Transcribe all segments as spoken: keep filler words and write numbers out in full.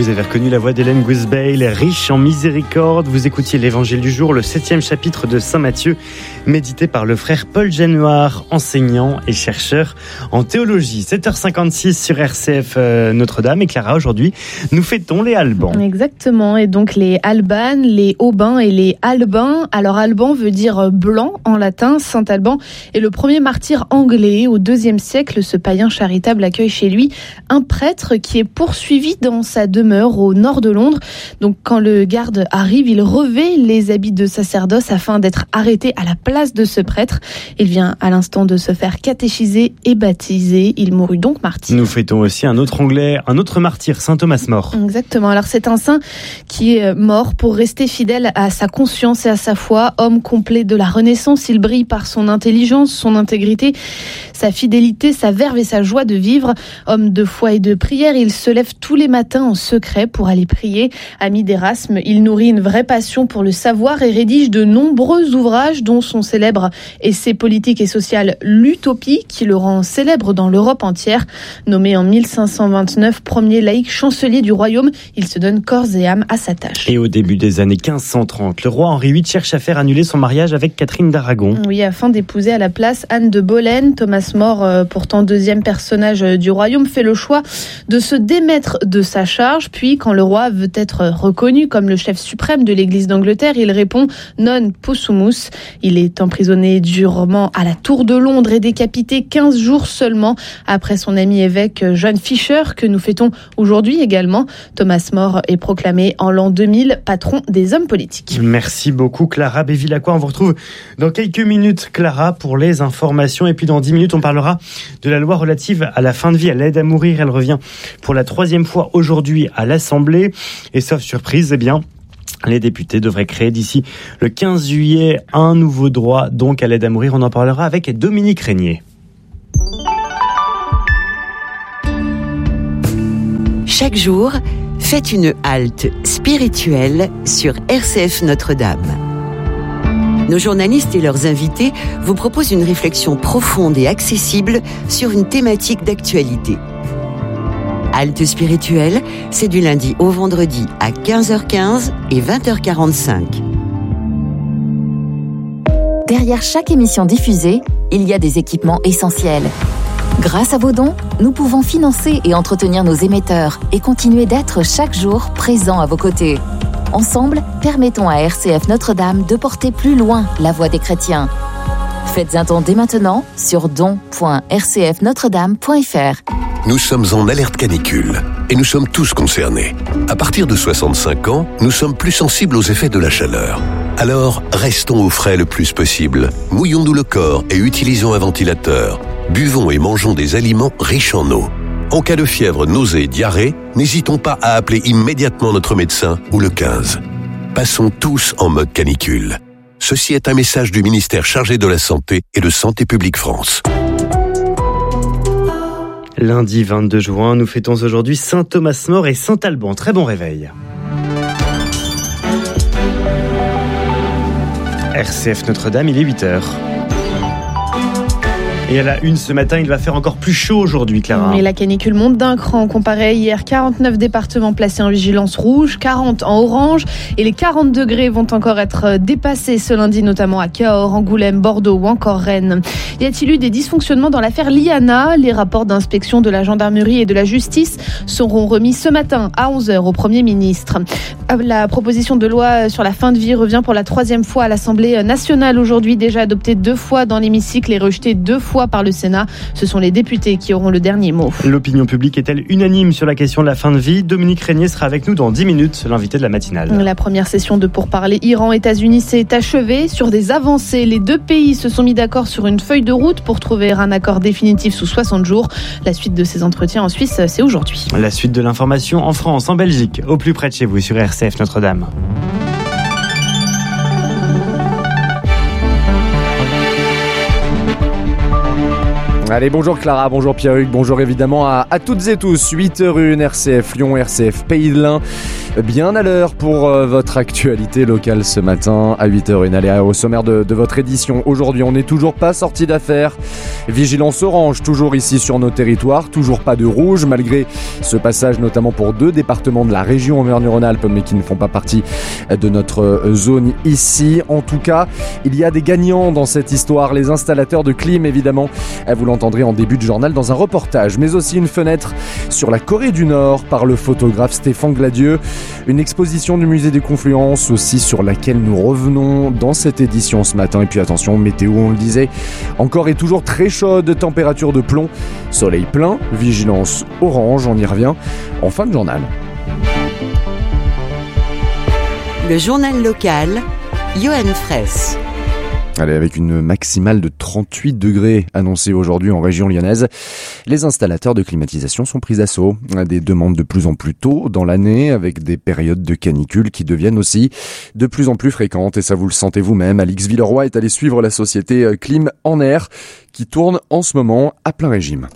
Vous avez reconnu la voix d'Hélène Gousbeil, riche en miséricorde. Vous écoutiez l'Évangile du jour, le septième chapitre de Saint Matthieu, médité par le frère Paul Januard, enseignant et chercheur en théologie. sept heures cinquante-six sur R C F euh, Notre-Dame. Et Clara, aujourd'hui, nous fêtons les Albans. Exactement, et donc les Albanes, les Aubins et les Albins. Alors Alban veut dire blanc en latin. Saint Alban est le premier martyr anglais. Au deuxième siècle, ce païen charitable accueille chez lui un prêtre qui est poursuivi dans sa demeure au nord de Londres. Donc quand le garde arrive, il revêt les habits de sacerdoce afin d'être arrêté à la place de ce prêtre. Il vient à l'instant de se faire catéchiser et baptiser. Il mourut donc martyr. Nous fêtons aussi un autre anglais, un autre martyr, saint Thomas More. Exactement. Alors c'est un saint qui est mort pour rester fidèle à sa conscience et à sa foi. Homme complet de la Renaissance, il brille par son intelligence, son intégrité, sa fidélité, sa verve et sa joie de vivre. Homme de foi et de prière, il se lève tous les matins en secret pour aller prier. Ami d'Erasme, il nourrit une vraie passion pour le savoir et rédige de nombreux ouvrages dont son célèbre essai politique et social L'Utopie, qui le rend célèbre dans l'Europe entière. Nommé en mille cinq cent vingt-neuf premier laïc chancelier du royaume, il se donne corps et âme à sa tâche. Et au début des années quinze cent trente, le roi Henri huit cherche à faire annuler son mariage avec Catherine d'Aragon. Oui, afin d'épouser à la place Anne de Boleyn. Thomas More, pourtant deuxième personnage du royaume, fait le choix de se démettre de sa charge. Puis, quand le roi veut être reconnu comme le chef suprême de l'Église d'Angleterre, il répond non possumus. Il est emprisonné durement à la Tour de Londres et décapité quinze jours seulement après son ami évêque John Fisher, que nous fêtons aujourd'hui également. Thomas More est proclamé en l'an deux mille patron des hommes politiques. Merci beaucoup Clara Bévilacqua. On vous retrouve dans quelques minutes, Clara, pour les informations. Et puis dans dix minutes, on parlera de la loi relative à la fin de vie, à l'aide à mourir. Elle revient pour la troisième fois aujourd'hui à l'Assemblée. Et sauf surprise, eh bien, les députés devraient créer d'ici le quinze juillet un nouveau droit donc à l'aide à mourir. On en parlera avec Dominique Régnier. Chaque jour, faites une halte spirituelle sur R C F Notre-Dame. Nos journalistes et leurs invités vous proposent une réflexion profonde et accessible sur une thématique d'actualité. Halte spirituelle, c'est du lundi au vendredi à quinze heures quinze et vingt heures quarante-cinq. Derrière chaque émission diffusée, il y a des équipements essentiels. Grâce à vos dons, nous pouvons financer et entretenir nos émetteurs et continuer d'être chaque jour présents à vos côtés. Ensemble, permettons à R C F Notre-Dame de porter plus loin la voix des chrétiens. Faites un don dès maintenant sur don point r c f notre dame point f r. Nous sommes en alerte canicule et nous sommes tous concernés. À partir de soixante-cinq ans, nous sommes plus sensibles aux effets de la chaleur. Alors, restons au frais le plus possible. Mouillons-nous le corps et utilisons un ventilateur. Buvons et mangeons des aliments riches en eau. En cas de fièvre, nausée, diarrhée, n'hésitons pas à appeler immédiatement notre médecin ou le quinze. Passons tous en mode canicule. Ceci est un message du ministère chargé de la Santé et de Santé publique France. Lundi vingt-deux juin, nous fêtons aujourd'hui Saint Thomas More et Saint Alban. Très bon réveil. R C F Notre-Dame, il est huit heures. Et à la une ce matin, il va faire encore plus chaud aujourd'hui, Clara. Et la canicule monte d'un cran. Comparé à hier, quarante-neuf départements placés en vigilance rouge, quarante en orange. Et les quarante degrés vont encore être dépassés ce lundi, notamment à Cahors, Angoulême, Bordeaux ou encore Rennes. Y a-t-il eu des dysfonctionnements dans l'affaire Liana ? Les rapports d'inspection de la gendarmerie et de la justice seront remis ce matin à onze heures au Premier ministre. La proposition de loi sur la fin de vie revient pour la troisième fois à l'Assemblée nationale aujourd'hui, déjà adoptée deux fois dans l'hémicycle et rejetée deux fois par le Sénat. Ce sont les députés qui auront le dernier mot. L'opinion publique est-elle unanime sur la question de la fin de vie ? Dominique Régnier sera avec nous dans dix minutes, l'invité de la matinale. La première session de pourparlers Iran-États-Unis s'est achevée sur des avancées. Les deux pays se sont mis d'accord sur une feuille de route pour trouver un accord définitif sous soixante jours. La suite de ces entretiens en Suisse, c'est aujourd'hui. La suite de l'information en France, en Belgique, au plus près de chez vous sur R C F Notre-Dame. Allez, bonjour Clara, bonjour Pierre-Hugues, bonjour évidemment à, à toutes et tous. huit heures une, R C F Lyon, R C F Pays de l'Ain. Bien à l'heure pour euh, votre actualité locale ce matin à huit heures une. Allez, au sommaire de, de votre édition. Aujourd'hui, on n'est toujours pas sorti d'affaire. Vigilance orange, toujours ici sur nos territoires. Toujours pas de rouge, malgré ce passage notamment pour deux départements de la région Auvergne-Rhône-Alpes, mais qui ne font pas partie de notre zone ici. En tout cas, il y a des gagnants dans cette histoire. Les installateurs de clim, évidemment. Vous l'entendrez en début de journal dans un reportage, mais aussi une fenêtre sur la Corée du Nord par le photographe Stéphane Gladieux. Une exposition du musée des Confluences aussi sur laquelle nous revenons dans cette édition ce matin. Et puis attention, météo, on le disait, encore et toujours très chaude, température de plomb, soleil plein, vigilance orange, on y revient en fin de journal. Le journal local, Johan Fraisse. Allez, avec une maximale de trente-huit degrés annoncée aujourd'hui en région lyonnaise, les installateurs de climatisation sont pris d'assaut. Des demandes de plus en plus tôt dans l'année, avec des périodes de canicule qui deviennent aussi de plus en plus fréquentes. Et ça, vous le sentez vous-même. Alix Villeroy est allé suivre la société Clim en Air, qui tourne en ce moment à plein régime.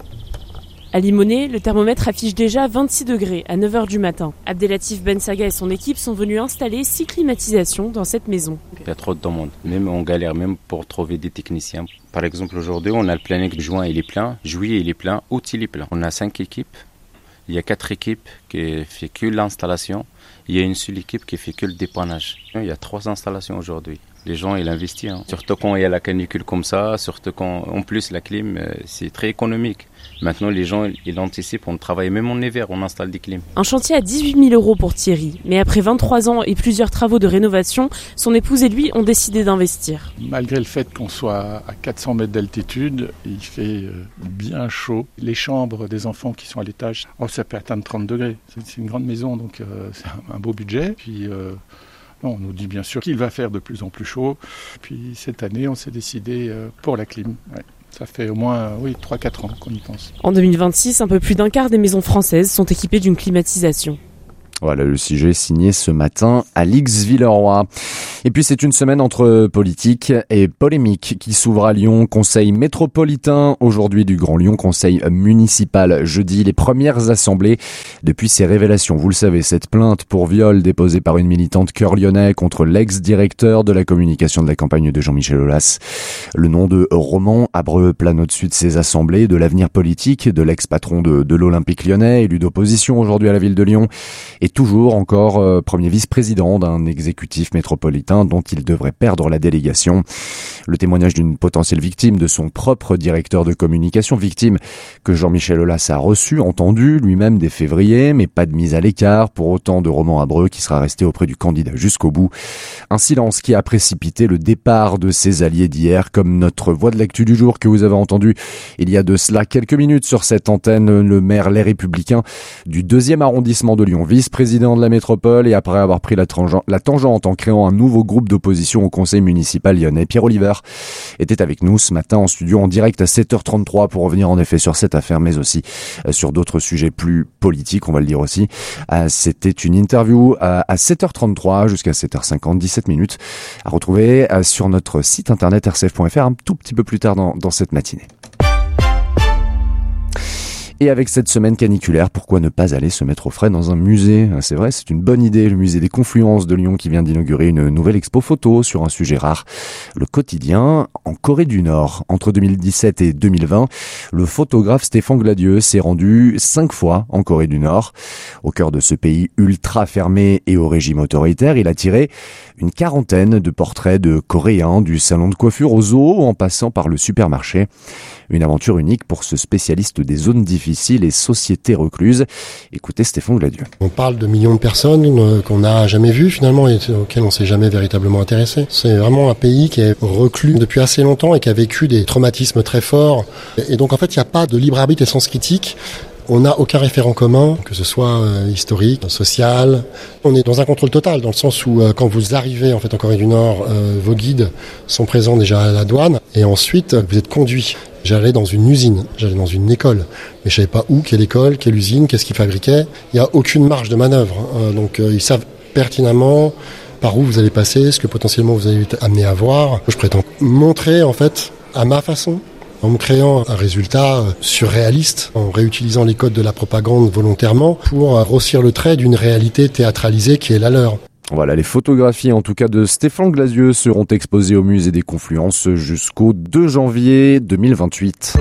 À Limonest, le thermomètre affiche déjà vingt-six degrés à neuf heures du matin. Abdelatif Ben Saga et son équipe sont venus installer six climatisations dans cette maison. Il y a trop de demandes. Même on galère même pour trouver des techniciens. Par exemple, aujourd'hui, on a le planning de juin, il est plein. Juillet, il est plein. Août, il est plein. On a cinq équipes. Il y a quatre équipes qui font que l'installation. Il y a une seule équipe qui fait que le dépannage. Il y a trois installations aujourd'hui. Les gens, ils investissent. Hein. Surtout quand il y a la canicule comme ça, surtout quand, en plus, la clim, c'est très économique. Maintenant, les gens, ils anticipent, on travaille même en hiver, on installe des clims. Un chantier à dix-huit mille euros pour Thierry. Mais après vingt-trois ans et plusieurs travaux de rénovation, son épouse et lui ont décidé d'investir. Malgré le fait qu'on soit à quatre cents mètres d'altitude, il fait bien chaud. Les chambres des enfants qui sont à l'étage, oh, ça peut atteindre trente degrés. C'est une grande maison, donc euh, c'est un beau budget. Puis, euh, on nous dit bien sûr qu'il va faire de plus en plus chaud. Puis cette année, on s'est décidé pour la clim. Ouais. Ça fait au moins oui, trois à quatre ans qu'on y pense. En deux mille vingt-six, un peu plus d'un quart des maisons françaises sont équipées d'une climatisation. Voilà le sujet signé ce matin Alix Villeroy. Et puis c'est une semaine entre politique et polémique qui s'ouvre à Lyon. Conseil métropolitain aujourd'hui du Grand Lyon, conseil municipal jeudi. Les premières assemblées depuis ces révélations. Vous le savez, cette plainte pour viol déposée par une militante cœur lyonnais contre l'ex-directeur de la communication de la campagne de Jean-Michel Aulas. Le nom de Roman Abreu plane au-dessus de ces assemblées, de l'avenir politique de l'ex-patron de, de l'Olympique lyonnais, élu d'opposition aujourd'hui à la ville de Lyon. Et toujours encore euh, premier vice-président d'un exécutif métropolitain dont il devrait perdre la délégation. Le témoignage d'une potentielle victime de son propre directeur de communication, victime que Jean-Michel Aulas a reçu, entendu lui-même dès février, mais pas de mise à l'écart pour autant de Roman Abreu qui sera resté auprès du candidat jusqu'au bout. Un silence qui a précipité le départ de ses alliés d'hier, comme notre voix de l'actu du jour que vous avez entendu il y a de cela quelques minutes sur cette antenne, le maire Les Républicains du deuxième arrondissement de Lyon, vice-président président de la métropole et après avoir pris la, tangente, la tangente en créant un nouveau groupe d'opposition au conseil municipal lyonnais. Pierre Oliver était avec nous ce matin en studio en direct à sept heures trente-trois pour revenir en effet sur cette affaire mais aussi sur d'autres sujets plus politiques, on va le dire aussi. C'était une interview à sept heures trente-trois jusqu'à sept heures cinquante, dix-sept minutes à retrouver sur notre site internet r c f point f r un tout petit peu plus tard dans, dans cette matinée. Et avec cette semaine caniculaire, pourquoi ne pas aller se mettre au frais dans un musée ? C'est vrai, c'est une bonne idée. Le musée des Confluences de Lyon qui vient d'inaugurer une nouvelle expo photo sur un sujet rare, le quotidien en Corée du Nord. Entre deux mille dix-sept et deux mille vingt, le photographe Stéphane Gladieux s'est rendu cinq fois en Corée du Nord. Au cœur de ce pays ultra fermé et au régime autoritaire, il a tiré une quarantaine de portraits de Coréens, du salon de coiffure au zoo en passant par le supermarché. Une aventure unique pour ce spécialiste des zones difficiles et sociétés recluses. Écoutez Stéphane Gladieux. On parle de millions de personnes qu'on n'a jamais vues finalement et auxquelles on s'est jamais véritablement intéressé. C'est vraiment un pays qui est reclus depuis assez longtemps et qui a vécu des traumatismes très forts. Et donc en fait, il n'y a pas de libre arbitre et sens critique. On n'a aucun référent commun, que ce soit euh, historique, social. On est dans un contrôle total, dans le sens où euh, quand vous arrivez en fait en Corée du Nord, euh, vos guides sont présents déjà à la douane, et ensuite vous êtes conduit. J'allais dans une usine, j'allais dans une école, mais je savais pas où, quelle école, quelle usine, qu'est-ce qu'ils fabriquaient. Il n'y a aucune marge de manœuvre, hein, donc euh, ils savent pertinemment par où vous allez passer, ce que potentiellement vous allez être amené à voir. Je prétends montrer en fait à ma façon en me créant un résultat surréaliste, en réutilisant les codes de la propagande volontairement pour grossir le trait d'une réalité théâtralisée qui est la leur. Voilà, les photographies en tout cas de Stéphane Glazieux seront exposées au musée des Confluences jusqu'au deux janvier deux mille vingt-huit.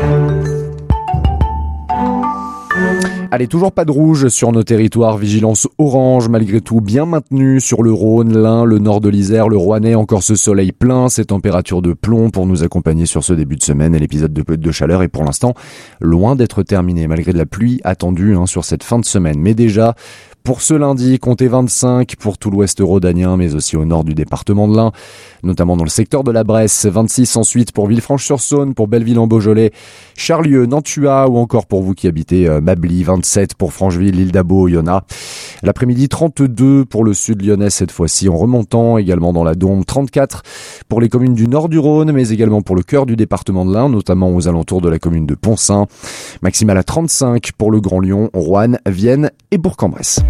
Allez, toujours pas de rouge sur nos territoires, vigilance orange malgré tout bien maintenue sur le Rhône, l'Ain, le nord de l'Isère, le Rouennais, encore ce soleil plein, ces températures de plomb pour nous accompagner sur ce début de semaine et l'épisode de, de chaleur est pour l'instant loin d'être terminé malgré de la pluie attendue hein, sur cette fin de semaine. Mais déjà, pour ce lundi, comptez vingt-cinq pour tout l'ouest rhodanien, mais aussi au nord du département de l'Ain, notamment dans le secteur de la Bresse. vingt-six ensuite pour Villefranche-sur-Saône, pour Belleville-en-Beaujolais, Charlieu, Nantua ou encore pour vous qui habitez euh, Mably. vingt-sept pour Francheville, l'île d'Abo, Oyonnax. L'après-midi, trente-deux pour le sud lyonnais cette fois-ci en remontant, également dans la Dombes. trente-quatre pour les communes du nord du Rhône, mais également pour le cœur du département de l'Ain, notamment aux alentours de la commune de Poncin. Maximale à trente-cinq pour le Grand Lyon, Roanne, Vienne et Bourg-en-Bresse.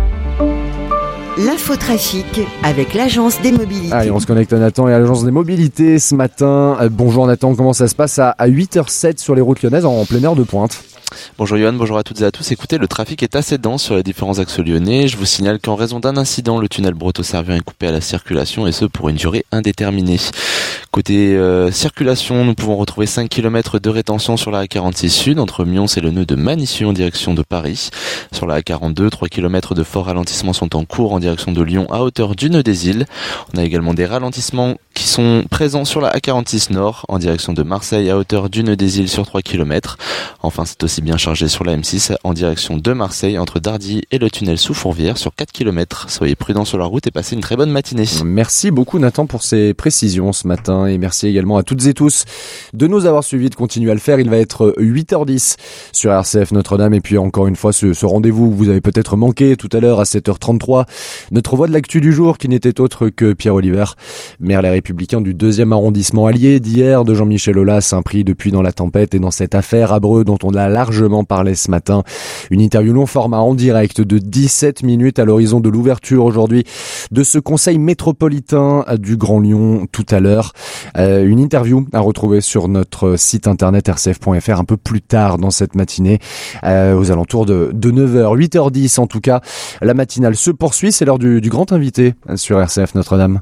L'infotrafic avec l'agence des mobilités. Allez, on se connecte à Nathan et à l'agence des mobilités ce matin. Euh, bonjour Nathan, comment ça se passe à, à huit heures sept sur les routes lyonnaises en, en pleine heure de pointe? Bonjour Yohan, bonjour à toutes et à tous. Écoutez, le trafic est assez dense sur les différents axes lyonnais. Je vous signale qu'en raison d'un incident, le tunnel Breteau-Servien est coupé à la circulation et ce pour une durée indéterminée. Côté euh, circulation, nous pouvons retrouver cinq kilomètres de rétention sur la A quarante-six Sud entre Mions et le nœud de Manissu en direction de Paris. Sur la A quarante-deux, trois kilomètres de forts ralentissements sont en cours en direction de Lyon à hauteur du nœud des Îles. On a également des ralentissements qui sont présents sur la A quarante-six Nord en direction de Marseille à hauteur du nœud des Îles sur trois kilomètres. Enfin, c'est aussi bien chargé sur la M six en direction de Marseille entre Dardilly et le tunnel sous Fourvière sur quatre kilomètres. Soyez prudents sur la route et passez une très bonne matinée. Merci beaucoup Nathan pour ces précisions ce matin et merci également à toutes et tous de nous avoir suivis, de continuer à le faire. Il va être huit heures dix sur R C F Notre-Dame et puis encore une fois ce, ce rendez-vous que vous avez peut-être manqué tout à l'heure à sept heures trente-trois. Notre voix de l'actu du jour qui n'était autre que Pierre Oliver, maire Les Républicains du deuxième arrondissement allié d'hier de Jean-Michel Aulas, impris depuis dans la tempête et dans cette affaire à Breux dont on a largement parlé ce matin. Une interview long format en direct de dix-sept minutes à l'horizon de l'ouverture aujourd'hui de ce conseil métropolitain du Grand Lyon tout à l'heure. Euh, une interview à retrouver sur notre site internet r c f point f r un peu plus tard dans cette matinée euh, aux alentours de, de neuf heures, huit heures dix en tout cas. La matinale se poursuit, c'est l'heure du, du grand invité sur R C F Notre-Dame.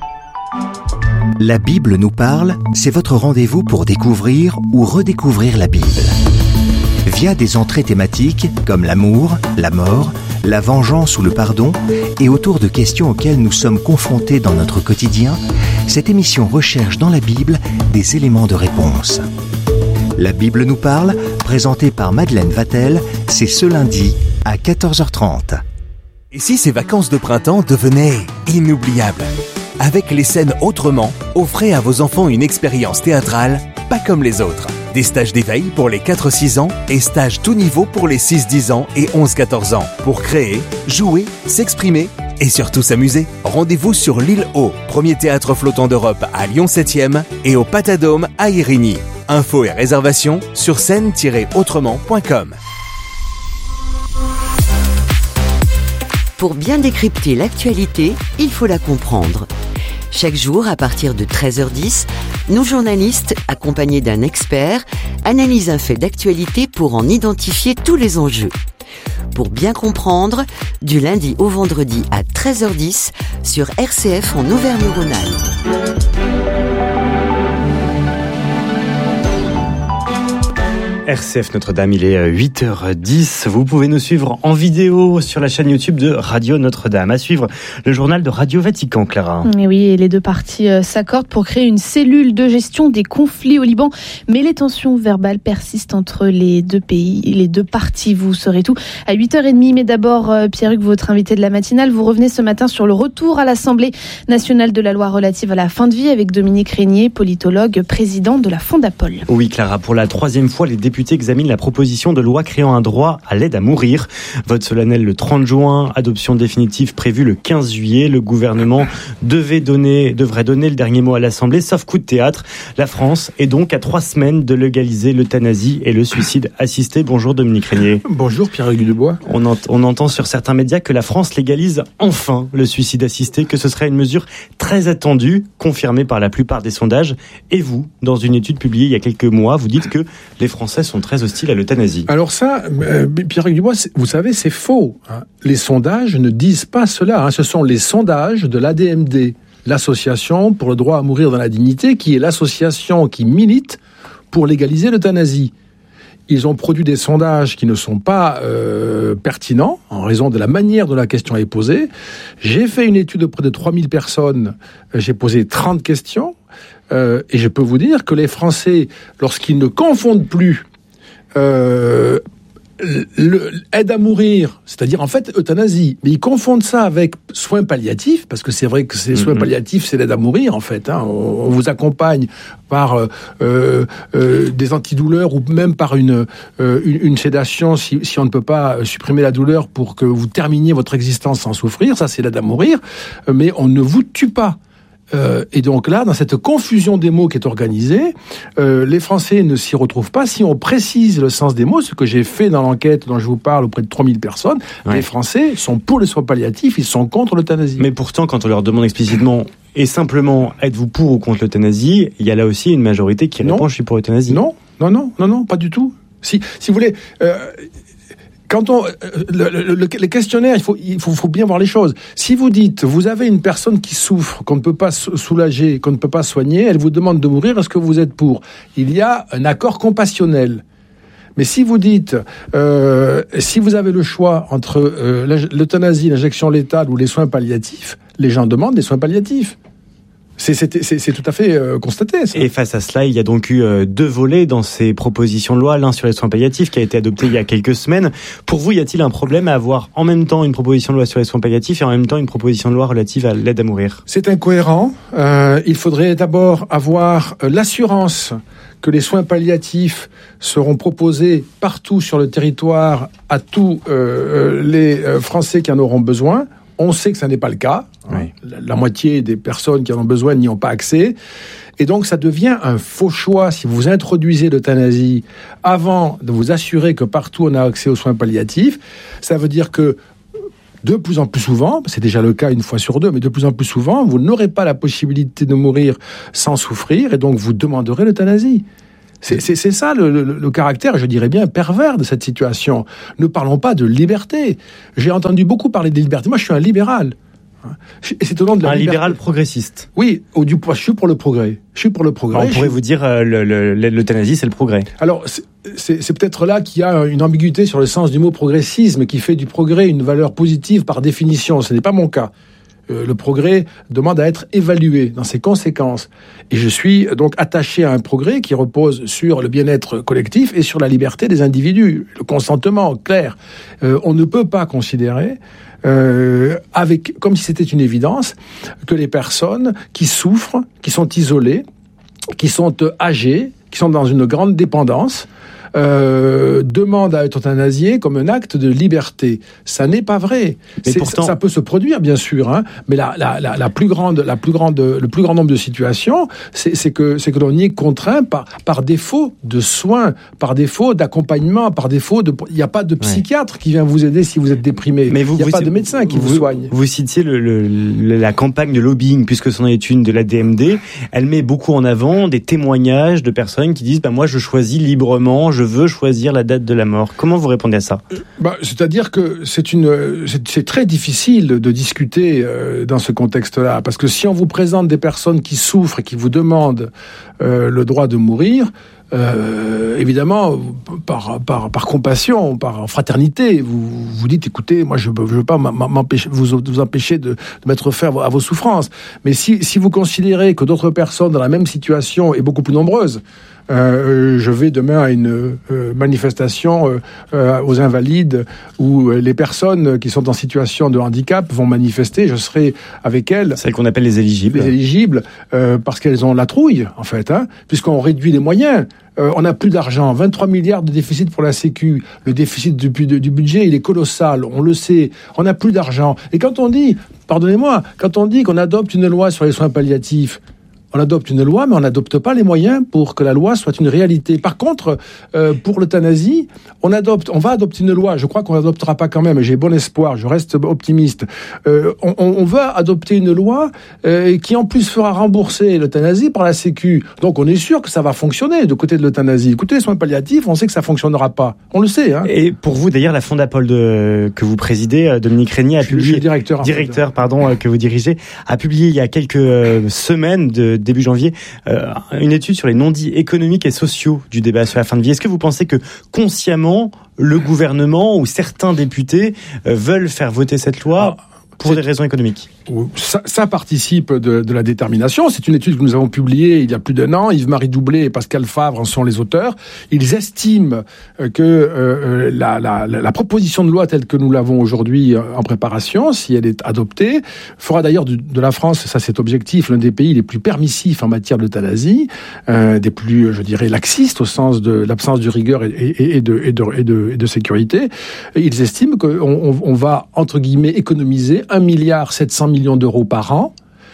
La Bible nous parle, c'est votre rendez-vous pour découvrir ou redécouvrir la Bible. Via des entrées thématiques comme l'amour, la mort, la vengeance ou le pardon, et autour de questions auxquelles nous sommes confrontés dans notre quotidien, cette émission recherche dans la Bible des éléments de réponse. La Bible nous parle, présentée par Madeleine Vatel, c'est ce lundi à quatorze heures trente. Et si ces vacances de printemps devenaient inoubliables ? Avec les scènes autrement, offrez à vos enfants une expérience théâtrale pas comme les autres. Des stages d'éveil pour les quatre six ans et stages tout niveau pour les six dix ans et onze quatorze ans. Pour créer, jouer, s'exprimer et surtout s'amuser. Rendez-vous sur l'île Haut, premier théâtre flottant d'Europe à Lyon septième et au Patadome à Irigny. Infos et réservations sur scène tiret autrement point com. Pour bien décrypter l'actualité, il faut la comprendre. Chaque jour, à partir de treize heures dix, nos journalistes, accompagnés d'un expert, analysent un fait d'actualité pour en identifier tous les enjeux. Pour bien comprendre, du lundi au vendredi à treize heures dix sur R C F en Auvergne-Rhône-Alpes. R C F Notre-Dame, il est huit heures dix. Vous pouvez nous suivre en vidéo sur la chaîne YouTube de Radio Notre-Dame. À suivre le journal de Radio Vatican, Clara. Et oui, et les deux parties s'accordent pour créer une cellule de gestion des conflits au Liban. Mais les tensions verbales persistent entre les deux pays, les deux parties. Vous saurez tout à huit heures trente. Mais d'abord, Pierre-Hugues, votre invité de la matinale, vous revenez ce matin sur le retour à l'Assemblée nationale de la loi relative à la fin de vie avec Dominique Régnier, politologue, président de la Fondapol. Oui, Clara, pour la troisième fois, les députés députés examinent la proposition de loi créant un droit à l'aide à mourir. Vote solennel le trente juin, adoption définitive prévue le quinze juillet. Le gouvernement devait donner, devrait donner le dernier mot à l'Assemblée, sauf coup de théâtre. La France est donc à trois semaines de légaliser l'euthanasie et le suicide assisté. Bonjour Dominique Régnier. Bonjour Pierre-Hugues Dubois. On, ent- on entend sur certains médias que la France légalise enfin le suicide assisté, que ce serait une mesure très attendue, confirmée par la plupart des sondages. Et vous, dans une étude publiée il y a quelques mois, vous dites que les Français sont très hostiles à l'euthanasie. Alors ça, euh, Pierre-Hugues Dubois, vous savez, c'est faux. Hein. Les sondages ne disent pas cela. Hein. Ce sont les sondages de l'A D M D, l'Association pour le droit à mourir dans la dignité, qui est l'association qui milite pour légaliser l'euthanasie. Ils ont produit des sondages qui ne sont pas euh, pertinents en raison de la manière dont la question est posée. J'ai fait une étude auprès de trois mille personnes. J'ai posé trente questions. Euh, et je peux vous dire que les Français, lorsqu'ils ne confondent plus euh, le, aide à mourir, c'est-à-dire en fait euthanasie, mais ils confondent ça avec soins palliatifs, parce que c'est vrai que ces soins palliatifs, c'est l'aide à mourir en fait. Hein. On, on vous accompagne par euh, euh, des antidouleurs ou même par une, euh, une, une sédation si, si on ne peut pas supprimer la douleur pour que vous terminiez votre existence sans souffrir. Ça, c'est l'aide à mourir, mais on ne vous tue pas. Euh, et donc là, dans cette confusion des mots qui est organisée, euh, les Français ne s'y retrouvent pas. Si on précise le sens des mots, ce que j'ai fait dans l'enquête dont je vous parle auprès de trois mille personnes, ouais. Les Français sont pour les soins palliatifs, ils sont contre l'euthanasie. Mais pourtant, quand on leur demande explicitement et simplement êtes-vous pour ou contre l'euthanasie, il y a là aussi une majorité qui répond je suis pour l'euthanasie. Non, non, non, non, non, pas du tout. Si, si vous voulez... Euh, Quand on, le, le, le, les questionnaires, il faut, il faut, faut bien voir les choses. Si vous dites, vous avez une personne qui souffre, qu'on ne peut pas soulager, qu'on ne peut pas soigner, elle vous demande de mourir, est-ce que vous êtes pour ? Il y a un accord compassionnel. Mais si vous dites, euh, si vous avez le choix entre euh, l'euthanasie, l'injection létale ou les soins palliatifs, les gens demandent des soins palliatifs. C'est, c'est, c'est, c'est tout à fait euh, constaté. Ça. Et face à cela, il y a donc eu euh, deux volets dans ces propositions de loi. L'un sur les soins palliatifs qui a été adopté il y a quelques semaines. Pour vous, y a-t-il un problème à avoir en même temps une proposition de loi sur les soins palliatifs et en même temps une proposition de loi relative à l'aide à mourir ? C'est incohérent. Euh, il faudrait d'abord avoir euh, l'assurance que les soins palliatifs seront proposés partout sur le territoire à tous euh, les euh, Français qui en auront besoin. On sait que ça n'est pas le cas. Oui. La, la moitié des personnes qui en ont besoin n'y ont pas accès. Et donc, ça devient un faux choix si vous introduisez l'euthanasie avant de vous assurer que partout on a accès aux soins palliatifs. Ça veut dire que de plus en plus souvent, c'est déjà le cas une fois sur deux, mais de plus en plus souvent, vous n'aurez pas la possibilité de mourir sans souffrir et donc vous demanderez l'euthanasie. C'est, c'est, c'est ça le, le, le caractère, je dirais bien, pervers de cette situation. Ne parlons pas de liberté. J'ai entendu beaucoup parler de liberté. Moi, je suis un libéral. Et c'est au nom de la un liberté. libéral progressiste. Oui, au, du, je suis pour le progrès. Je suis pour le progrès. Alors, on pourrait je... vous dire euh, le, le, l'euthanasie, c'est le progrès. Alors, c'est, c'est, c'est peut-être là qu'il y a une ambiguïté sur le sens du mot progressisme qui fait du progrès une valeur positive par définition. Ce n'est pas mon cas. Euh, le progrès demande à être évalué dans ses conséquences. Et je suis donc attaché à un progrès qui repose sur le bien-être collectif et sur la liberté des individus, le consentement clair. Euh, on ne peut pas considérer, euh, avec, comme si c'était une évidence, que les personnes qui souffrent, qui sont isolées, qui sont âgées, qui sont dans une grande dépendance, Euh, demande à être euthanasié comme un acte de liberté. Ça n'est pas vrai. Mais pourtant... ça, ça peut se produire, bien sûr, hein, mais la, la, la, la plus grande, la plus grande, le plus grand nombre de situations, c'est, c'est que, c'est que l'on y est contraint par, par défaut de soins, par défaut d'accompagnement, par défaut de. Il n'y a pas de psychiatre ouais. qui vient vous aider si vous êtes déprimé. Mais vous, il n'y a vous, pas de médecin qui vous, vous soigne. Vous citiez le, le, la campagne de lobbying, puisque c'en est une de l'A D M D. Elle met beaucoup en avant des témoignages de personnes qui disent bah, moi, je choisis librement, je veux choisir la date de la mort. Comment vous répondez à ça ? bah, C'est-à-dire que c'est, une, c'est, c'est très difficile de discuter euh, dans ce contexte-là, parce que si on vous présente des personnes qui souffrent et qui vous demandent euh, le droit de mourir, Euh, évidemment, par, par, par compassion, par fraternité, vous vous dites, écoutez, moi je ne veux pas m'empêcher, vous, vous empêcher de, de mettre fin à vos souffrances. Mais si, si vous considérez que d'autres personnes dans la même situation et beaucoup plus nombreuses Euh, je vais demain à une euh, manifestation euh, euh, aux Invalides où les personnes qui sont en situation de handicap vont manifester. Je serai avec elles. Celles qu'on appelle les éligibles. Les éligibles, euh, parce qu'elles ont la trouille, en fait, hein, puisqu'on réduit les moyens. Euh, on n'a plus d'argent, vingt-trois milliards de déficit pour la Sécu. Le déficit du, du, du budget, il est colossal, on le sait. On n'a plus d'argent. Et quand on dit, pardonnez-moi, quand on dit qu'on adopte une loi sur les soins palliatifs, on adopte une loi, mais on n'adopte pas les moyens pour que la loi soit une réalité. Par contre, euh, pour l'euthanasie, on adopte, on va adopter une loi. Je crois qu'on n'adoptera pas quand même. J'ai bon espoir. Je reste optimiste. Euh, on, on va adopter une loi euh, qui en plus fera rembourser l'euthanasie par la Sécu. Donc on est sûr que ça va fonctionner du côté de l'euthanasie. Écoutez, les soins palliatifs, on sait que ça fonctionnera pas. On le sait. Hein. Et pour vous, d'ailleurs, la Fondapol de, que vous présidez, Dominique Régnier, a je, publié, je suis directeur, directeur, pardon, que vous dirigez, a publié il y a quelques euh, semaines de début janvier, euh, une étude sur les non-dits économiques et sociaux du débat sur la fin de vie. Est-ce que vous pensez que consciemment, le gouvernement ou certains députés euh, veulent faire voter cette loi pour des raisons économiques? Ça, ça participe de, de la détermination. C'est une étude que nous avons publiée il y a plus d'un an. Yves-Marie Doublé et Pascal Favre en sont les auteurs. Ils estiment que euh, la, la, la proposition de loi telle que nous l'avons aujourd'hui en préparation, si elle est adoptée, fera d'ailleurs de, de la France, ça c'est objectif, l'un des pays les plus permissifs en matière d'euthanasie, euh, des plus, je dirais, laxistes au sens de l'absence de rigueur et, et, et, de, et, de, et, de, et de sécurité. Et ils estiment qu'on on, on va, entre guillemets, économiser un milliard sept cents millions d'euros par an,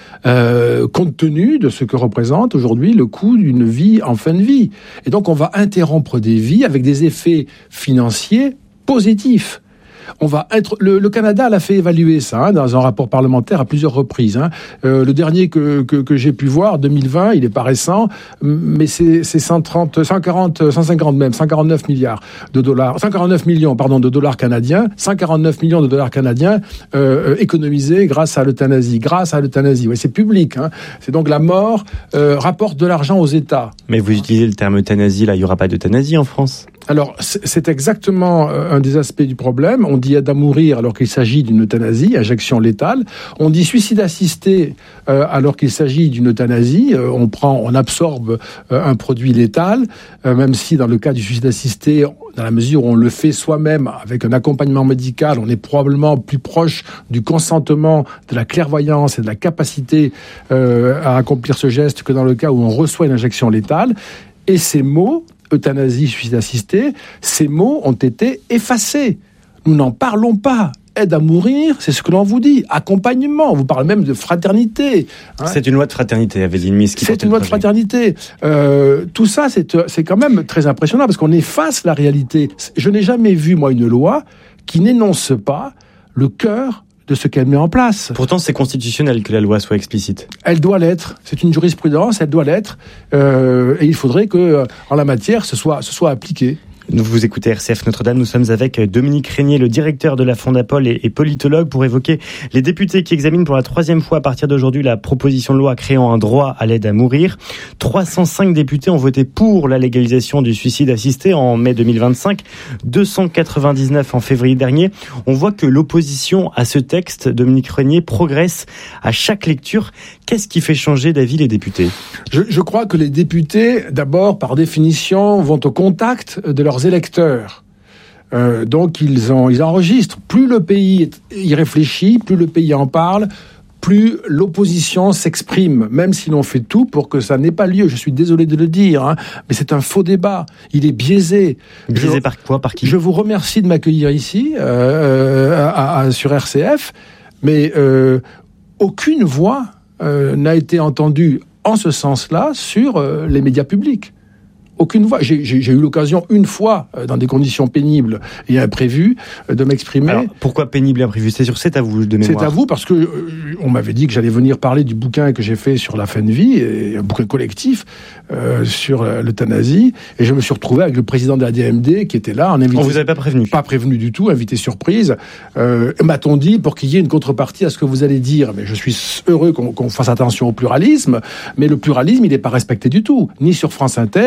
euh, compte tenu de ce que représente aujourd'hui le coût d'une vie en fin de vie. Et donc on va interrompre des vies avec des effets financiers positifs. On va être le, le Canada l'a fait évaluer ça hein, dans un rapport parlementaire à plusieurs reprises. Hein. Euh, le dernier que, que, que j'ai pu voir, deux mille vingt, il est pas récent, mais c'est, c'est cent trente, cent quarante, cent cinquante même, cent quarante-neuf milliards de dollars, cent quarante-neuf millions pardon de dollars canadiens, cent quarante-neuf millions de dollars canadiens euh, économisés grâce à l'euthanasie, grâce à l'euthanasie. Ouais, c'est public. Hein. C'est donc la mort euh, rapporte de l'argent aux États. Mais vous utilisez le terme euthanasie, là, il y aura pas d'euthanasie en France. Alors, c'est exactement un des aspects du problème. On dit aide à mourir alors qu'il s'agit d'une euthanasie, injection létale. On dit suicide assisté euh, alors qu'il s'agit d'une euthanasie. Euh, on prend, on absorbe euh, un produit létal, euh, même si dans le cas du suicide assisté, dans la mesure où on le fait soi-même avec un accompagnement médical, on est probablement plus proche du consentement, de la clairvoyance et de la capacité euh, à accomplir ce geste que dans le cas où on reçoit une injection létale. Et ces mots, euthanasie, suicide assisté, ces mots ont été effacés. Nous n'en parlons pas. Aide à mourir, c'est ce que l'on vous dit. Accompagnement, on vous parle même de fraternité. Hein. C'est une loi de fraternité, avait dit une mise qui C'est une loi de fraternité. Euh, tout ça, c'est, c'est quand même très impressionnant parce qu'on efface la réalité. Je n'ai jamais vu, moi, une loi qui n'énonce pas le cœur de ce qu'elle met en place. Pourtant, c'est constitutionnel que la loi soit explicite. Elle doit l'être. C'est une jurisprudence, elle doit l'être. Euh, et il faudrait que, en la matière, ce soit, ce soit appliqué. Nous vous écoutez R C F Notre-Dame, nous sommes avec Dominique Régnier, le directeur de la Fondapol et, et politologue, pour évoquer les députés qui examinent pour la troisième fois à partir d'aujourd'hui la proposition de loi créant un droit à l'aide à mourir. trois cent cinq députés ont voté pour la légalisation du suicide assisté en mai deux mille vingt-cinq, deux cent quatre-vingt-dix-neuf en février dernier. On voit que l'opposition à ce texte, Dominique Régnier, progresse à chaque lecture. Qu'est-ce qui fait changer d'avis les députés ? je, je crois que les députés, d'abord, par définition, vont au contact de leurs électeurs. Euh, donc ils, ont, ils enregistrent. Plus le pays y réfléchit, plus le pays en parle, plus l'opposition s'exprime, même si l'on fait tout pour que ça n'ait pas lieu. Je suis désolé de le dire, hein, mais c'est un faux débat. Il est biaisé. Biaisé je, par quoi ? Par qui ? Je vous remercie de m'accueillir ici, euh, à, à, sur R C F, mais euh, aucune voix euh, n'a été entendue en ce sens-là sur euh, les médias publics. Aucune voix. J'ai, j'ai, j'ai eu l'occasion une fois, euh, dans des conditions pénibles et imprévues, euh, de m'exprimer. Alors, pourquoi pénible et imprévu ? C'est sûr, c'est à vous de mémoire. C'est à vous parce que euh, on m'avait dit que j'allais venir parler du bouquin que j'ai fait sur la fin de vie, et un bouquin collectif euh, sur l'euthanasie, et je me suis retrouvé avec le président de la D M D qui était là, en invité. On vous avait pas prévenu ? Pas prévenu du tout, invité surprise. Euh, m'a-t-on dit pour qu'il y ait une contrepartie à ce que vous allez dire. Mais je suis heureux qu'on, qu'on fasse attention au pluralisme, mais le pluralisme il n'est pas respecté du tout, ni sur France Inter, ni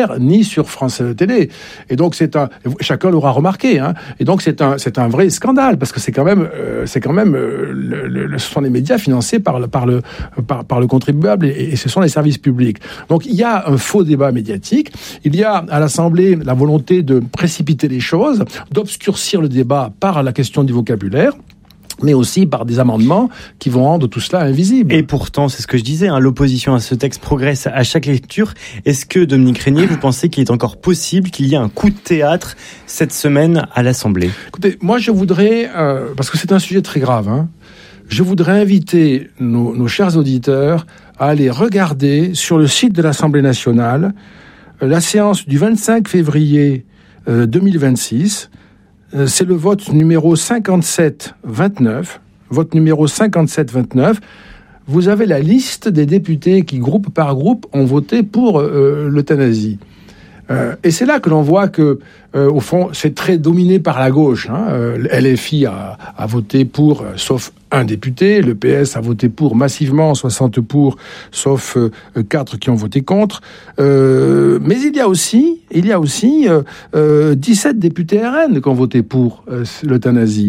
sur France Télé. Et donc c'est un, chacun l'aura remarqué. Hein. Et donc c'est un, c'est un vrai scandale parce que c'est quand même, euh, c'est quand même, euh, le, le, ce sont les médias financés par le, par le, par, par le contribuable et, et ce sont les services publics. Donc il y a un faux débat médiatique. Il y a à l'Assemblée la volonté de précipiter les choses, d'obscurcir le débat par la question du vocabulaire, mais aussi par des amendements qui vont rendre tout cela invisible. Et pourtant, c'est ce que je disais, hein, l'opposition à ce texte progresse à chaque lecture. Est-ce que, Dominique Régnier, vous pensez qu'il est encore possible qu'il y ait un coup de théâtre cette semaine à l'Assemblée ? Écoutez, moi je voudrais, euh, parce que c'est un sujet très grave, hein, je voudrais inviter nos, nos chers auditeurs à aller regarder sur le site de l'Assemblée nationale euh, la séance du vingt-cinq février euh, deux mille vingt-six. C'est le vote numéro cinquante-sept vingt-neuf. Vote numéro cinquante-sept vingt-neuf. Vous avez la liste des députés qui, groupe par groupe, ont voté pour euh, l'euthanasie. Euh, et c'est là que l'on voit que, euh, au fond, c'est très dominé par la gauche. Hein. Euh, L F I a, a voté pour, euh, sauf un député. Le P S a voté pour massivement, soixante pour, sauf euh, quatre qui ont voté contre. Euh, mais il y a aussi, il y a aussi euh, euh, dix-sept députés R N qui ont voté pour euh, l'euthanasie.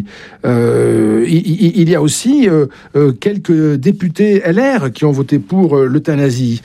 Euh, il, il, il y a aussi euh, euh, quelques députés L R qui ont voté pour euh, l'euthanasie.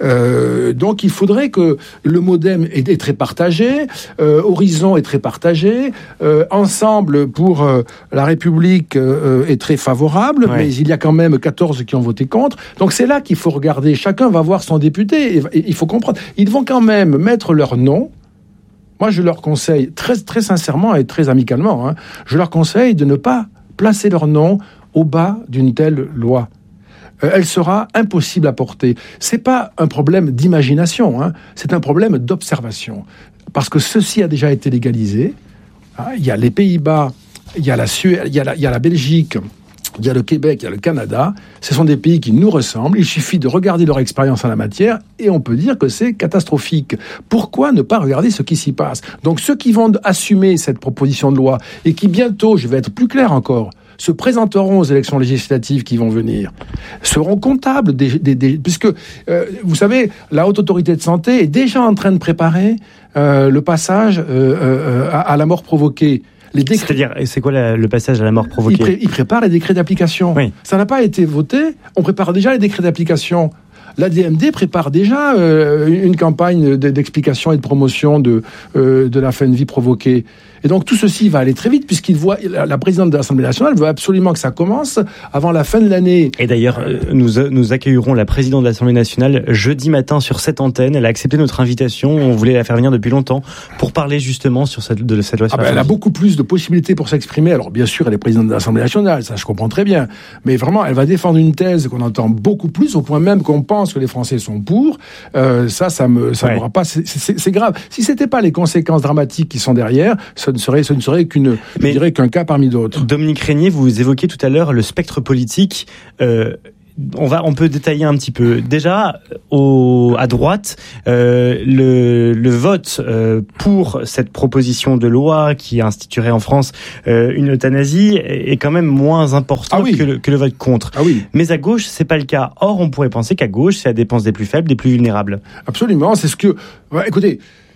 Euh, donc il faudrait que le MoDem est, est très partagé, euh, Horizon est très partagé, euh, Ensemble pour euh, la République euh, est très favorable, ouais. Mais il y a quand même quatorze qui ont voté contre. Donc c'est là qu'il faut regarder. Chacun va voir son député. Et, et il faut comprendre. Ils vont quand même mettre leur nom. Moi, je leur conseille très, très sincèrement et très amicalement, hein, je leur conseille de ne pas placer leur nom au bas d'une telle loi. Elle sera impossible à porter. C'est pas un problème d'imagination, hein, c'est un problème d'observation. Parce que ceci a déjà été légalisé. Hein, il y a les Pays-Bas, il y a la Suède, il y a la, il y a la Belgique, il y a le Québec, il y a le Canada. Ce sont des pays qui nous ressemblent. Il suffit de regarder leur expérience en la matière et on peut dire que c'est catastrophique. Pourquoi ne pas regarder ce qui s'y passe ? Donc ceux qui vont assumer cette proposition de loi et qui bientôt, je vais être plus clair encore, se présenteront aux élections législatives qui vont venir, seront comptables, des, des, des, puisque, euh, vous savez, la Haute Autorité de Santé est déjà en train de préparer euh, le passage euh, euh, à, à la mort provoquée. Les décrets... C'est-à-dire, c'est quoi la, le passage à la mort provoquée ? il, pré- il prépare les décrets d'application. Oui. Ça n'a pas été voté, on prépare déjà les décrets d'application. L'A D M D prépare déjà euh, une campagne d'explication et de promotion de, euh, de la fin de vie provoquée. Et donc tout ceci va aller très vite puisqu'il voit, la présidente de l'Assemblée nationale veut absolument que ça commence avant la fin de l'année. Et d'ailleurs, euh, nous, nous accueillerons la présidente de l'Assemblée nationale jeudi matin sur cette antenne. Elle a accepté notre invitation. On voulait la faire venir depuis longtemps pour parler justement sur cette, de cette loi. Ah ben, elle a beaucoup plus de possibilités pour s'exprimer. Alors bien sûr, elle est présidente de l'Assemblée nationale, ça je comprends très bien. Mais vraiment, elle va défendre une thèse qu'on entend beaucoup plus, au point même qu'on pense que les Français sont pour. Euh, ça, ça me, ça ouais. m'aura pas. C'est, c'est, c'est grave. Si c'était pas les conséquences dramatiques qui sont derrière, ça ne serait, ce ne serait qu'une, Mais, je dirais qu'un cas parmi d'autres. Dominique Régnier, vous évoquiez tout à l'heure le spectre politique. Euh, On va, on peut détailler un petit peu. Déjà, au, à droite, euh, le, le vote euh, pour cette proposition de loi qui instituerait en France euh, une euthanasie est quand même moins important ah oui. que, le, que le vote contre. Ah oui. Mais à gauche, c'est pas le cas. Or, on pourrait penser qu'à gauche, c'est la dépense des plus faibles, des plus vulnérables. Absolument. C'est ce que. Ouais, écoutez.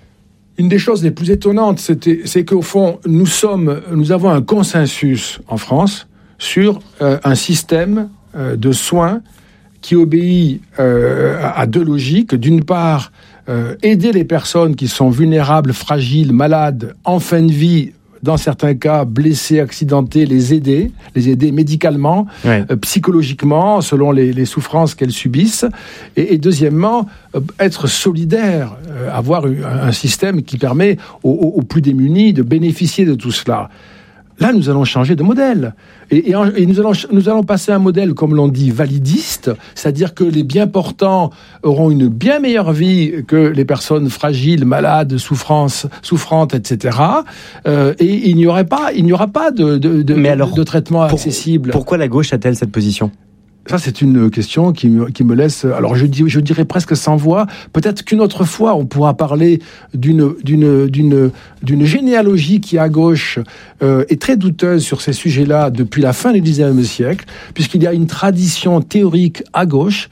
Une des choses les plus étonnantes, c'était, c'est qu'au fond, nous sommes, nous avons un consensus en France sur euh, un système euh, de soins qui obéit euh, à deux logiques. D'une part, euh, aider les personnes qui sont vulnérables, fragiles, malades, en fin de vie, dans certains cas blessés, accidentés, les aider, les aider médicalement, ouais. euh, psychologiquement, selon les, les souffrances qu'elles subissent. Et, et deuxièmement, euh, être solidaire, euh, avoir un, un système qui permet aux, aux, aux plus démunis de bénéficier de tout cela. Là, nous allons changer de modèle. Et, et, et nous, allons, nous allons passer à un modèle, comme l'on dit, validiste, c'est-à-dire que les bien portants auront une bien meilleure vie que les personnes fragiles, malades, souffrances, souffrantes, et cetera. Euh, et il n'y aurait pas, il n'y aura pas de, de, de, Mais alors, de traitement pour, accessible. Pourquoi la gauche a-t-elle cette position ? Ça, c'est une question qui me, qui me laisse, alors je, dis, je dirais presque sans voix. Peut-être qu'une autre fois, on pourra parler d'une, d'une, d'une, d'une généalogie qui, à gauche, euh, est très douteuse sur ces sujets-là depuis la fin du dix-neuvième siècle, puisqu'il y a une tradition théorique à gauche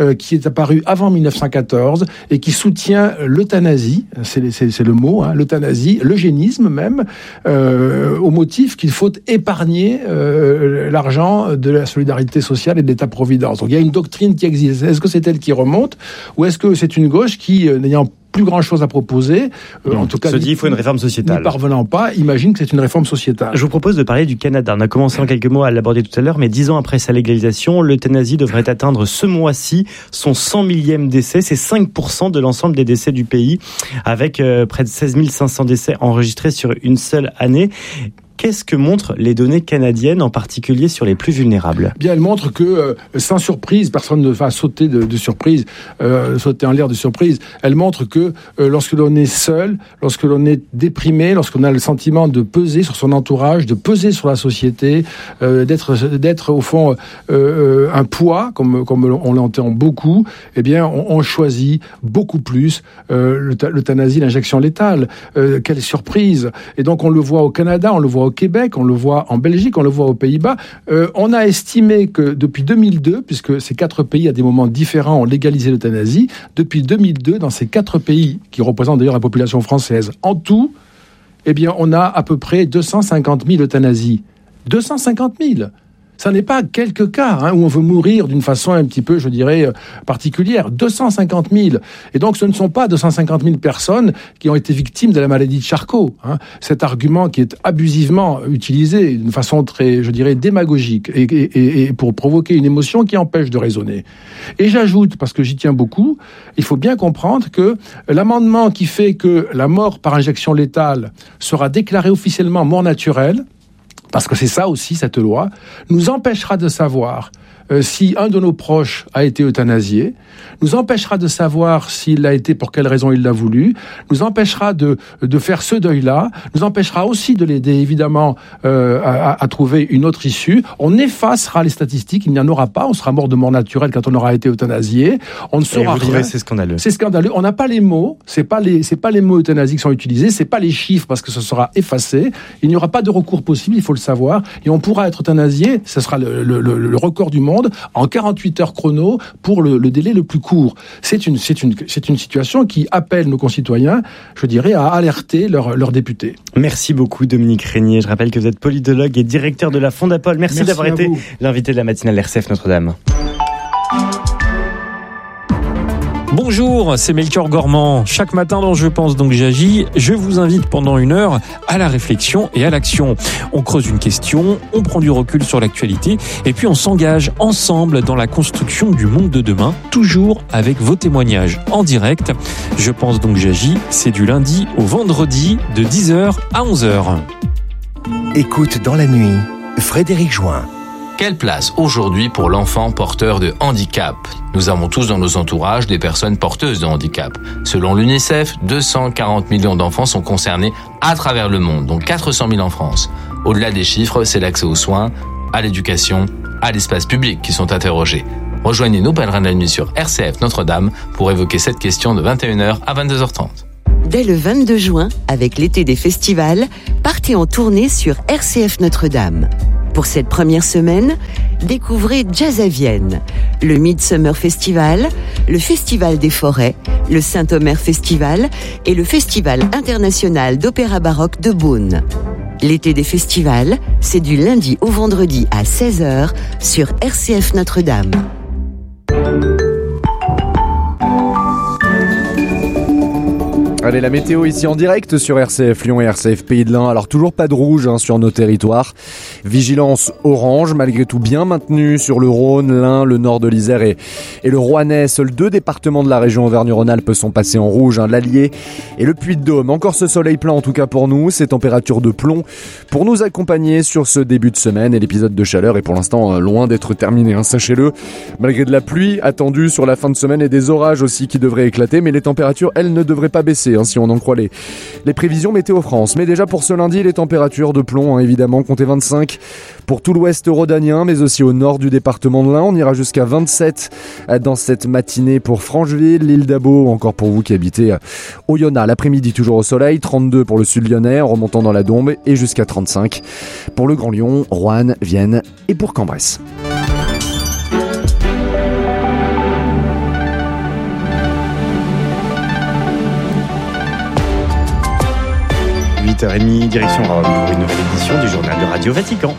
euh, qui est apparu avant mille neuf cent quatorze et qui soutient l'euthanasie, c'est, c'est, c'est le mot, hein, l'euthanasie, l'eugénisme même, euh, au motif qu'il faut épargner euh, l'argent de la solidarité sociale et de l'État-providence. Donc il y a une doctrine qui existe. Est-ce que c'est elle qui remonte ou est-ce que c'est une gauche qui, euh, n'ayant plus grand chose à proposer, euh, en tout cas, se dit il faut une réforme sociétale. Ne parvenant pas, imagine que c'est une réforme sociétale. Je vous propose de parler du Canada. On a commencé en quelques mots à l'aborder tout à l'heure, mais dix ans après sa légalisation, l'euthanasie devrait atteindre ce mois-ci son cent millième décès. C'est cinq pour cent de l'ensemble des décès du pays, avec euh, près de seize mille cinq cents décès enregistrés sur une seule année. Qu'est-ce que montrent les données canadiennes, en particulier sur les plus vulnérables ? Bien, elles montrent que, euh, sans surprise, personne ne va sauter de, de surprise, euh, sauter en l'air de surprise. Elles montrent que euh, lorsque l'on est seul, lorsque l'on est déprimé, lorsqu'on a le sentiment de peser sur son entourage, de peser sur la société, euh, d'être, d'être au fond euh, un poids, comme, comme on l'entend beaucoup, eh bien, on, on choisit beaucoup plus euh, l'euthanasie, l'injection létale. Euh, quelle surprise ! Et donc, on le voit au Canada, on le voit au Québec, on le voit en Belgique, on le voit aux Pays-Bas. Euh, on a estimé que depuis deux mille deux, puisque ces quatre pays à des moments différents ont légalisé l'euthanasie, depuis deux mille deux, dans ces quatre pays, qui représentent d'ailleurs la population française, en tout, eh bien, on a à peu près deux cent cinquante mille euthanasies. deux cent cinquante mille. Ça n'est pas quelques cas hein, où on veut mourir d'une façon un petit peu, je dirais, euh, particulière. deux cent cinquante mille. Et donc, ce ne sont pas deux cent cinquante mille personnes qui ont été victimes de la maladie de Charcot. Hein. Cet argument qui est abusivement utilisé d'une façon très, je dirais, démagogique et, et, et pour provoquer une émotion qui empêche de raisonner. Et j'ajoute, parce que j'y tiens beaucoup, il faut bien comprendre que l'amendement qui fait que la mort par injection létale sera déclarée officiellement mort naturelle, parce que c'est ça aussi, cette loi, nous empêchera de savoir euh, si un de nos proches a été euthanasié, nous empêchera de savoir s'il l'a été, pour quelle raison il l'a voulu, nous empêchera de, de faire ce deuil-là, nous empêchera aussi de l'aider, évidemment, euh, à, à trouver une autre issue. On effacera les statistiques, il n'y en aura pas, on sera mort de mort naturelle quand on aura été euthanasié, on ne saura rien. Trouvez, c'est scandaleux. C'est scandaleux, on n'a pas les mots, c'est pas les, c'est pas les mots euthanasie qui sont utilisés, c'est pas les chiffres parce que ce sera effacé, il n'y aura pas de recours possible, il faut le savoir, et on pourra être euthanasié, ce sera le, le, le, le record du monde, en quarante-huit heures chrono pour le, le délai le plus court. C'est une, c'est une, c'est une situation qui appelle nos concitoyens, je dirais, à alerter leurs leurs députés. Merci beaucoup Dominique Régnier. Je rappelle que vous êtes politologue et directeur de la Fondapol. Merci, Merci d'avoir été vous. L'invité de la matinale R C F Notre-Dame. Bonjour, c'est Melchior Gormand. Chaque matin dans Je pense donc j'agis, je vous invite pendant une heure à la réflexion et à l'action. On creuse une question, on prend du recul sur l'actualité et puis on s'engage ensemble dans la construction du monde de demain, toujours avec vos témoignages en direct. Je pense donc j'agis, c'est du lundi au vendredi de dix heures à onze heures. Écoute dans la nuit, Frédéric Join. Quelle place aujourd'hui pour l'enfant porteur de handicap ? Nous avons tous dans nos entourages des personnes porteuses de handicap. Selon l'UNICEF, deux cent quarante millions d'enfants sont concernés à travers le monde, dont quatre cent mille en France. Au-delà des chiffres, c'est l'accès aux soins, à l'éducation, à l'espace public qui sont interrogés. Rejoignez nos pèlerins de la nuit sur R C F Notre-Dame pour évoquer cette question de vingt et une heures à vingt-deux heures trente. Dès le vingt-deux juin, avec l'été des festivals, partez en tournée sur R C F Notre-Dame. Pour cette première semaine, découvrez Jazz à Vienne, le Midsummer Festival, le Festival des Forêts, le Saint-Omer Festival et le Festival international d'opéra baroque de Beaune. L'été des festivals, c'est du lundi au vendredi à seize heures sur R C F Notre-Dame. Allez, la météo ici en direct sur R C F Lyon et R C F Pays de l'Ain. Alors toujours pas de rouge hein, sur nos territoires. Vigilance orange, malgré tout bien maintenue sur le Rhône, l'Ain, le nord de l'Isère et, et le Rouennais. Seuls deux départements de la région Auvergne-Rhône-Alpes sont passés en rouge, hein, l'Allier et le Puy-de-Dôme. Encore ce soleil plein en tout cas pour nous, ces températures de plomb pour nous accompagner sur ce début de semaine. Et l'épisode de chaleur est pour l'instant loin d'être terminé, hein, sachez-le. Malgré de la pluie attendue sur la fin de semaine et des orages aussi qui devraient éclater, mais les températures, elles, ne devraient pas baisser. Si on en croit les, les prévisions Météo France. Mais déjà pour ce lundi, les températures de plomb, hein, évidemment, comptez vingt-cinq pour tout l'ouest rhodanien, mais aussi au nord du département de l'Ain. On ira jusqu'à vingt-sept dans cette matinée pour Francheville, l'île d'Abo, encore pour vous qui habitez au Yonah. L'après-midi, toujours au soleil, trente-deux pour le sud lyonnais, en remontant dans la Dombe, et jusqu'à trente-cinq pour le Grand Lyon, Roanne, Vienne et pour Cambrai. sept heures trente, direction Rome pour une nouvelle édition du journal de Radio Vatican.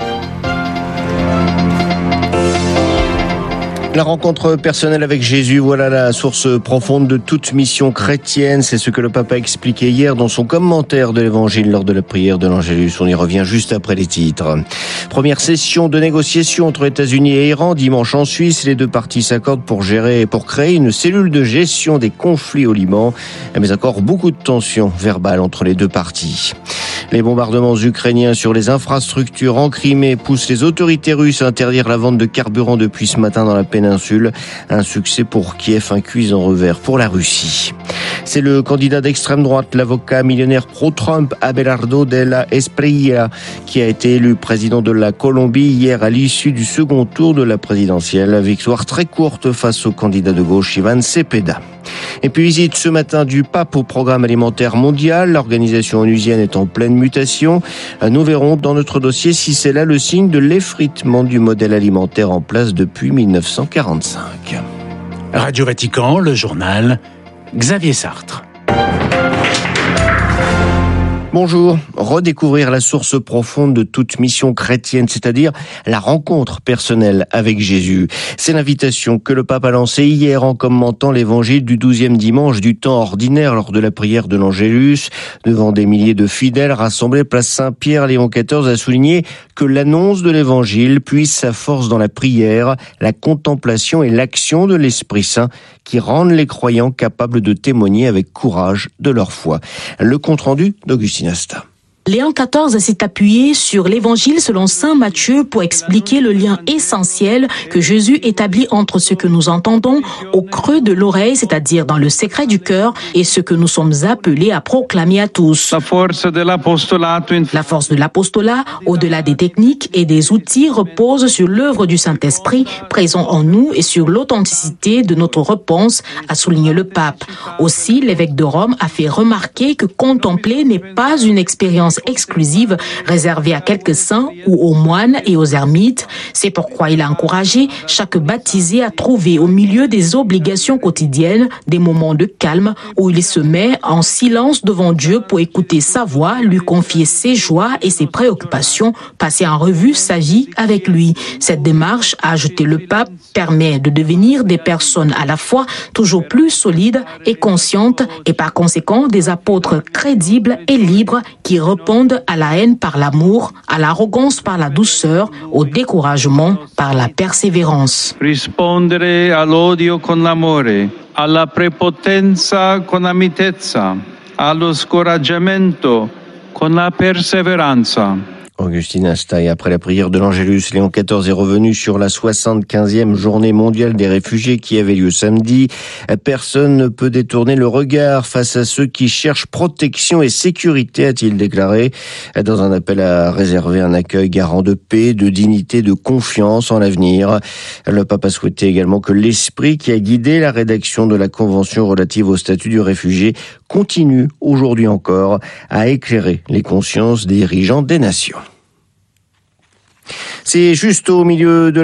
La rencontre personnelle avec Jésus, voilà la source profonde de toute mission chrétienne. C'est ce que le pape a expliqué hier dans son commentaire de l'évangile lors de la prière de l'Angélus. On y revient juste après les titres. Première session de négociation entre États-Unis et Iran dimanche en Suisse. Les deux parties s'accordent pour gérer et pour créer une cellule de gestion des conflits au Liban. Mais encore beaucoup de tensions verbales entre les deux parties. Les bombardements ukrainiens sur les infrastructures en Crimée poussent les autorités russes à interdire la vente de carburant depuis ce matin dans la péninsule. Un succès pour Kiev, un cuisant revers pour la Russie. C'est le candidat d'extrême droite, l'avocat millionnaire pro-Trump Abelardo de la Espriella, qui a été élu président de la Colombie hier à l'issue du second tour de la présidentielle. Victoire très courte face au candidat de gauche Ivan Cepeda. Et puis visite ce matin du pape au programme alimentaire mondial. L'organisation onusienne est en pleine mutation. Nous verrons dans notre dossier si c'est là le signe de l'effritement du modèle alimentaire en place depuis mille neuf cent quarante-cinq. Radio Vatican, le journal, Xavier Sartre. Bonjour. Redécouvrir la source profonde de toute mission chrétienne, c'est-à-dire la rencontre personnelle avec Jésus. C'est l'invitation que le pape a lancée hier en commentant l'évangile du douzième dimanche du temps ordinaire lors de la prière de l'Angélus. Devant des milliers de fidèles rassemblés place Saint-Pierre, Léon quatorze a souligné que l'annonce de l'évangile puise sa force dans la prière, la contemplation et l'action de l'Esprit Saint qui rendent les croyants capables de témoigner avec courage de leur foi. Le compte-rendu d'Augustine Asta. Léon quatorze s'est appuyé sur l'évangile selon saint Matthieu pour expliquer le lien essentiel que Jésus établit entre ce que nous entendons au creux de l'oreille, c'est-à-dire dans le secret du cœur, et ce que nous sommes appelés à proclamer à tous. La force de l'apostolat, La force de l'apostolat, au-delà des techniques et des outils, repose sur l'œuvre du Saint-Esprit présent en nous et sur l'authenticité de notre réponse, a souligné le pape. Aussi, l'évêque de Rome a fait remarquer que contempler n'est pas une expérience exclusive réservée à quelques saints ou aux moines et aux ermites. C'est pourquoi il a encouragé chaque baptisé à trouver au milieu des obligations quotidiennes des moments de calme où il se met en silence devant Dieu pour écouter sa voix, lui confier ses joies et ses préoccupations, passer en revue sa vie avec lui. Cette démarche, a ajouté le pape, permet de devenir des personnes à la fois toujours plus solides et conscientes et par conséquent des apôtres crédibles et libres qui répondent à la haine par l'amour, à l'arrogance par la douceur, au découragement par la persévérance. Rispondere all'odio con l'amore, alla prepotenza con la mitezza, allo scoraggiamento con la perseveranza. Augustine Asta, et après la prière de l'Angélus, Léon quatorze est revenu sur la soixante-quinzième journée mondiale des réfugiés qui avait lieu samedi. Personne ne peut détourner le regard face à ceux qui cherchent protection et sécurité, a-t-il déclaré, dans un appel à réserver un accueil garant de paix, de dignité, de confiance en l'avenir. Le pape a souhaité également que l'esprit qui a guidé la rédaction de la Convention relative au statut du réfugié continue aujourd'hui encore à éclairer les consciences des dirigeants des nations. C'est juste au milieu de la